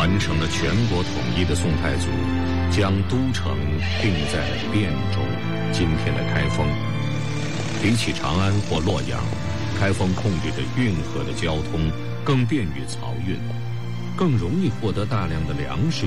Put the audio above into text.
完成了全国统一的宋太祖，将都城定在了汴州，今天的开封。比起长安或洛阳，开封控制着运河的交通，更便于漕运，更容易获得大量的粮食